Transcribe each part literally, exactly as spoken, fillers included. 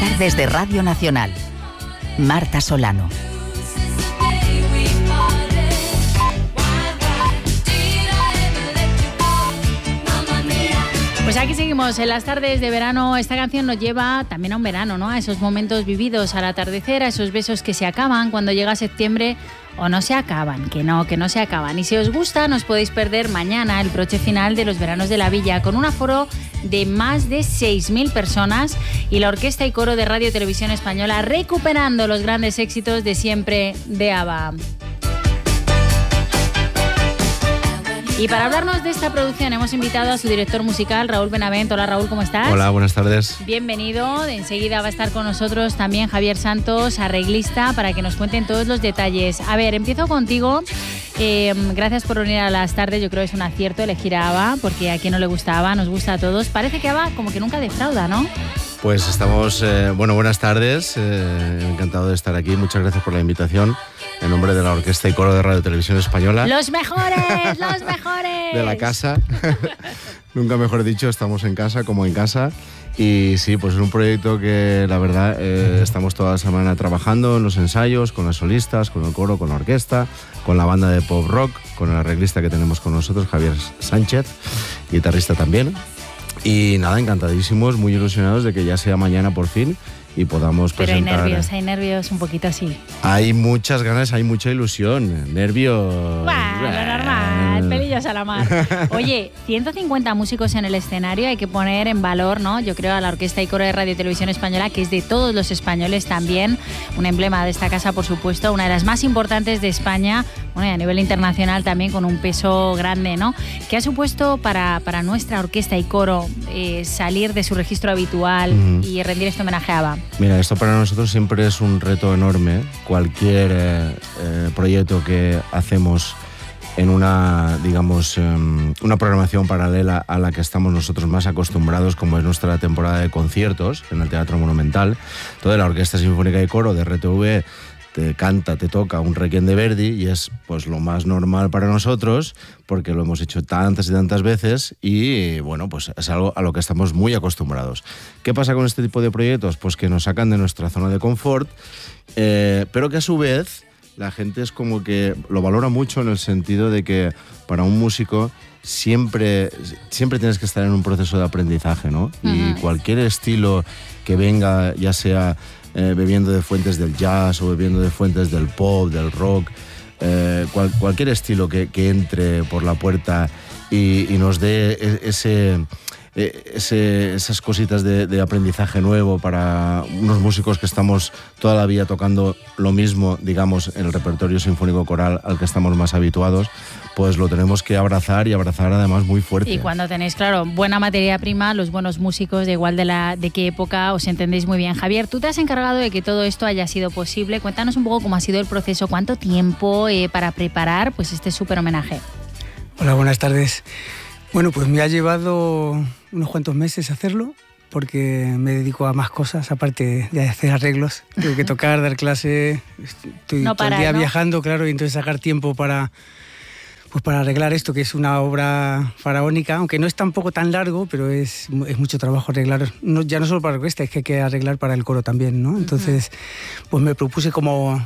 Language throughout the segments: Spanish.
tardes de Radio Nacional. Marta Solano. Pues aquí seguimos en las tardes de verano. Esta canción nos lleva también a un verano, ¿no? A esos momentos vividos al atardecer, a esos besos que se acaban cuando llega septiembre o no se acaban, que no, que no se acaban. Y si os gusta, no os podéis perder mañana el broche final de los veranos de la Villa con un aforo de más de seis mil personas y la Orquesta y Coro de Radio y Televisión Española recuperando los grandes éxitos de siempre de ABBA. Y para hablarnos de esta producción hemos invitado a su director musical, Raúl Benavent. Hola Raúl, ¿cómo estás? Hola, buenas tardes. Bienvenido. Enseguida va a estar con nosotros también Javier Santos, arreglista, para que nos cuenten todos los detalles. A ver, empiezo contigo. Eh, gracias por venir a las tardes. Yo creo que es un acierto elegir a ABBA, porque a quien no le gusta ABBA, nos gusta a todos. Parece que ABBA como que nunca defrauda, ¿no? Pues estamos, eh, bueno, buenas tardes. Eh, encantado de estar aquí. Muchas gracias por la invitación. En nombre de la Orquesta y Coro de Radio y Televisión Española. ¡Los mejores! ¡Los mejores! De la casa. Nunca mejor dicho, estamos en casa, como en casa. Y sí, pues es un proyecto que la verdad eh, estamos toda la semana trabajando en los ensayos, con las solistas, con el coro, con la orquesta, con la banda de pop rock, con el arreglista que tenemos con nosotros, Javier Sánchez, guitarrista también. Y nada, encantadísimos, muy ilusionados de que ya sea mañana por fin y podamos Pero presentar... hay nervios, hay nervios un poquito así. Hay muchas ganas, hay mucha ilusión, nervios... Bueno, lo normal, pelillos a la mar. Oye, ciento cincuenta músicos en el escenario, hay que poner en valor, ¿no? Yo creo a la Orquesta y Coro de Radio y Televisión Española, que es de todos los españoles también, un emblema de esta casa, por supuesto, una de las más importantes de España, bueno, y a nivel internacional también con un peso grande, ¿no? ¿Qué ha supuesto para, para nuestra Orquesta y Coro eh, salir de su registro habitual uh-huh. y rendir este homenaje a ABBA? Mira, esto para nosotros siempre es un reto enorme. Cualquier eh, eh, proyecto que hacemos en una, digamos, eh, una programación paralela a la que estamos nosotros más acostumbrados, como es nuestra temporada de conciertos en el Teatro Monumental. Entonces la Orquesta Sinfónica y Coro de R T V te canta, te toca un Requiem de Verdi y es pues lo más normal para nosotros porque lo hemos hecho tantas y tantas veces y bueno, pues es algo a lo que estamos muy acostumbrados. ¿Qué pasa con este tipo de proyectos? Pues que nos sacan de nuestra zona de confort, eh, pero que a su vez la gente es como que lo valora mucho en el sentido de que para un músico siempre, siempre tienes que estar en un proceso de aprendizaje, ¿no? Uh-huh. Y cualquier estilo que venga, ya sea Eh, bebiendo de fuentes del jazz o bebiendo de fuentes del pop, del rock, eh, cual, cualquier estilo que, que entre por la puerta y, y nos dé ese, ese, esas cositas de, de aprendizaje nuevo para unos músicos que estamos toda la vida tocando lo mismo, digamos, en el repertorio sinfónico coral al que estamos más habituados, pues lo tenemos que abrazar y abrazar además muy fuerte. Y cuando tenéis, claro, buena materia prima, los buenos músicos, de igual de, la, de qué época, os entendéis muy bien. Javier, tú te has encargado de que todo esto haya sido posible. Cuéntanos un poco cómo ha sido el proceso, cuánto tiempo eh, para preparar pues este súper homenaje. Hola, buenas tardes. Bueno, pues me ha llevado unos cuantos meses hacerlo, porque me dedico a más cosas, aparte de hacer arreglos. Tengo que tocar, dar clase, estoy no todo el parar, día ¿no? viajando, claro, y entonces sacar tiempo para... Pues para arreglar esto, que es una obra faraónica, aunque no es tampoco tan largo, pero es, es mucho trabajo arreglar, no, ya no solo para la orquesta, es que hay que arreglar para el coro también, ¿no? Entonces, pues me propuse como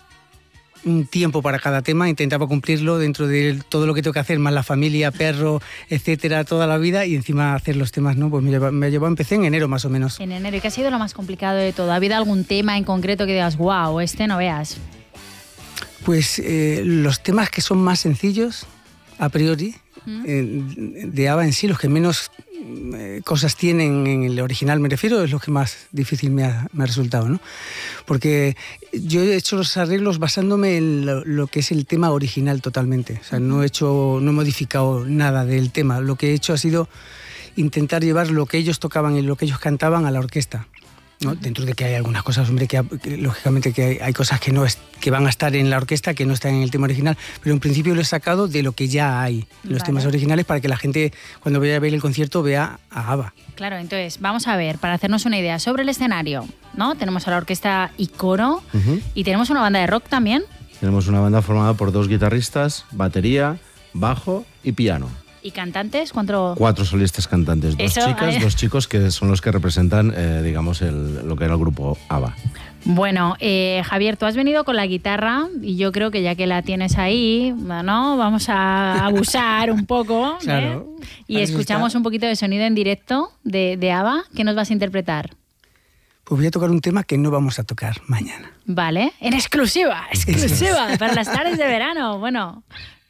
un tiempo para cada tema, intentaba cumplirlo dentro de todo lo que tengo que hacer, más la familia, perro, etcétera, toda la vida, y encima hacer los temas, ¿no? Pues me llevó, me llevó, empecé en enero más o menos. En enero, ¿y qué ha sido lo más complicado de todo? ¿Ha habido algún tema en concreto que digas, wow, este no veas? Pues eh, los temas que son más sencillos, a priori, ¿Mm? eh, de ABBA en sí, los que menos eh, cosas tienen en el original, me refiero, es lo que más difícil me ha, me ha resultado, ¿no? Porque yo he hecho los arreglos basándome en lo, lo que es el tema original totalmente. O sea, no he hecho, no he modificado nada del tema. Lo que he hecho ha sido intentar llevar lo que ellos tocaban y lo que ellos cantaban a la orquesta, ¿no? Dentro de que hay algunas cosas, hombre, que, que lógicamente que hay, hay cosas que no es, que van a estar en la orquesta, que no están en el tema original, pero en principio lo he sacado de lo que ya hay en los vale. temas originales, para que la gente, cuando vaya a ver el concierto, vea a ABBA. Claro, entonces, vamos a ver, para hacernos una idea, sobre el escenario, ¿no? Tenemos a la Orquesta y Coro, uh-huh. y tenemos una banda de rock también. Tenemos una banda formada por dos guitarristas, batería, bajo y piano. ¿Y cantantes? ¿Cuánto? Cuatro solistas cantantes, dos Eso, chicas, ay. dos chicos que son los que representan, eh, digamos, el, lo que era el grupo ABBA. Bueno, eh, Javier, tú has venido con la guitarra y yo creo que ya que la tienes ahí, ¿no? Vamos a abusar un poco. ¿eh? Claro. Y escuchamos está. un poquito de sonido en directo de, de ABBA. ¿Qué nos vas a interpretar? Pues voy a tocar un tema que no vamos a tocar mañana. Vale, en exclusiva, exclusiva, para las tardes de verano. Bueno,